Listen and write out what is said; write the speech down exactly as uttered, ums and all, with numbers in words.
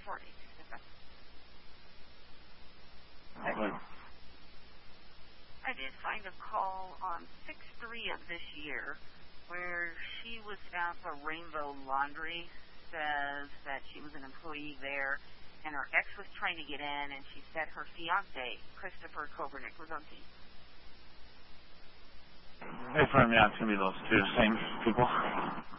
forty. Well, I did find a call on six three of this year where she was at the Rainbow Laundry, says that she was an employee there, and her ex was trying to get in, and she said her fiance, Christopher Kobernick, was on scene. If I'm, yeah, it's going to be those two same people.